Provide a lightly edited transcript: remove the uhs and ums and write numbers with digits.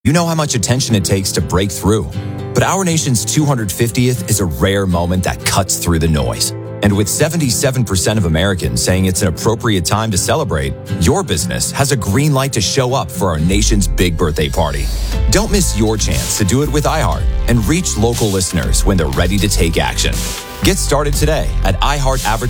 You know how much attention it takes to break through. But our nation's 250th is a rare moment that cuts through the noise. And with 77% of Americans saying it's an appropriate time to celebrate, your business has a green light to show up for our nation's big birthday party. Don't miss your chance to do it with iHeart and reach local listeners when they're ready to take action. Get started today at iHeartAdvertising.com.